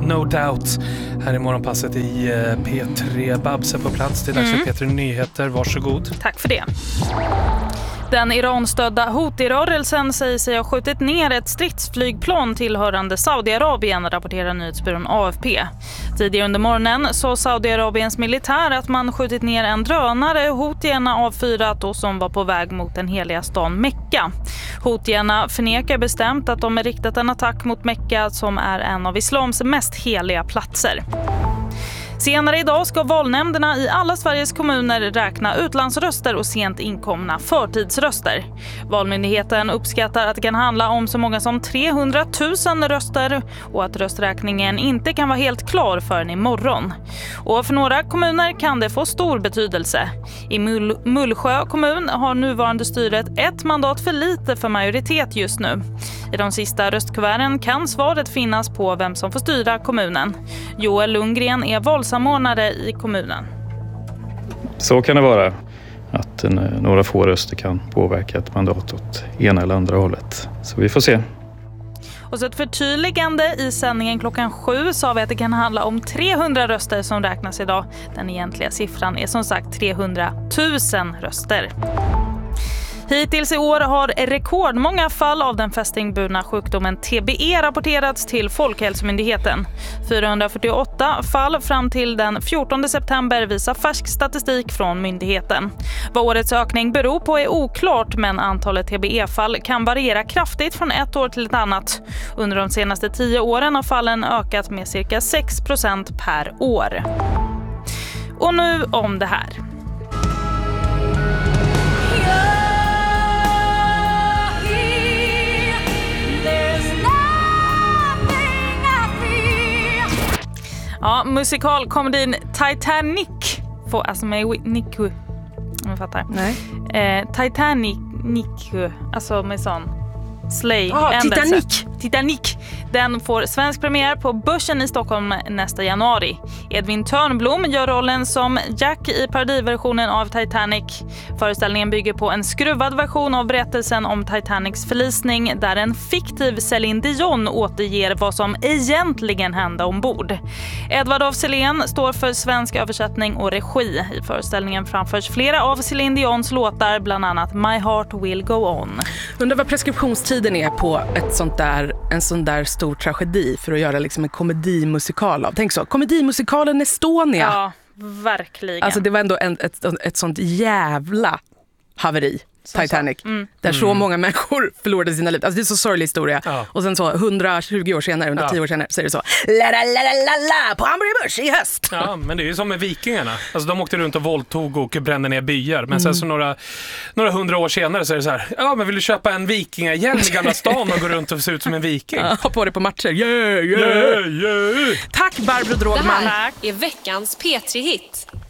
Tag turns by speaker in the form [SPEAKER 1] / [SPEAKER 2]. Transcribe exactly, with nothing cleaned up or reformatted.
[SPEAKER 1] No Doubt här i morgonpasset i P tre. Babse på plats. Det är dags mm. för P tre Nyheter. Varsågod.
[SPEAKER 2] Tack för det. Den Iran-stödda Houthi-rörelsen säger sig ha skjutit ner ett stridsflygplan tillhörande Saudiarabien, rapporterar nyhetsbyrån A F P. Tidigare under morgonen sa Saudiarabiens militär att man skjutit ner en drönare Houthierna avfyrat och som var på väg mot den heliga stan Mekka. Houthierna förnekar bestämt att de har riktat en attack mot Mekka som är en av islams mest heliga platser. Senare idag ska valnämnderna i alla Sveriges kommuner räkna utlandsröster och sent inkomna förtidsröster. Valmyndigheten uppskattar att det kan handla om så många som trehundratusen röster och att rösträkningen inte kan vara helt klar förrän imorgon. Och för några kommuner kan det få stor betydelse. I Mull- Mullsjö kommun har nuvarande styret ett mandat för lite för majoritet just nu. I de sista röstkuverten kan svaret finnas på vem som får styra kommunen. Joel Lundgren är valsamordnare i kommunen.
[SPEAKER 3] Så kan det vara, att en, några få röster kan påverka ett mandat åt ena eller andra hållet. Så vi får se.
[SPEAKER 2] Och så ett förtydligande i sändningen klockan sju sa vi att det kan handla om trehundra röster som räknas idag. Den egentliga siffran är som sagt trehundratusen röster. Hittills i år har rekordmånga fall av den fästingburna sjukdomen T B E rapporterats till Folkhälsomyndigheten. fyrahundrafyrtioåtta fall fram till den fjortonde september visar färsk statistik från myndigheten. Vad årets ökning beror på är oklart, men antalet T B E-fall kan variera kraftigt från ett år till ett annat. Under de senaste tio åren har fallen ökat med cirka sex procent per år. Och nu om det här. Ja, musikalkomedin Titanic får alltså med Niku. Jag fattar.
[SPEAKER 4] Nej.
[SPEAKER 2] Eh, Titanic Niku, alltså med sån slay.
[SPEAKER 4] Ah, Titanic.
[SPEAKER 2] Titanic. Den får svensk premiär på Börsen i Stockholm nästa januari. Edvin Törnblom gör rollen som Jack i parodiversionen av Titanic. Föreställningen bygger på en skruvad version av berättelsen om Titanics förlisning där en fiktiv Céline Dion återger vad som egentligen hände ombord. Edvard af Sillén står för svensk översättning och regi. I föreställningen framförs flera av Céline Dions låtar, bland annat My Heart Will Go On.
[SPEAKER 4] Undrar vad preskriptionstiden är på ett sånt där, en sån där stor tragedi för att göra liksom en komedimusikal av. Tänk så, komedimusikalen Estonia.
[SPEAKER 2] Ja, verkligen.
[SPEAKER 4] Alltså det var ändå en, ett, ett sånt jävla haveri. Titanic, mm. där så
[SPEAKER 1] Mm.
[SPEAKER 4] många människor förlorade sina liv. Alltså det är så sorglig historia.
[SPEAKER 1] Ja.
[SPEAKER 4] Och sen så hundratjugo år senare, hundratio ja. år senare så är det så la la la la la på Hamburger Börs i höst.
[SPEAKER 1] Ja, men det är ju som med vikingarna. Alltså de åkte runt och våldtog och brände ner byar. Men mm. sen så några, några hundra år senare så är det så här: ja, men vill du köpa en vikingahjälm i Gamla stan och gå runt och se ut som en viking?
[SPEAKER 4] Ja, ha på det på matcher. Yeah,
[SPEAKER 1] yeah. Yeah, yeah.
[SPEAKER 4] Tack Barbro Drogman.
[SPEAKER 5] Det här är veckans P tre-hit.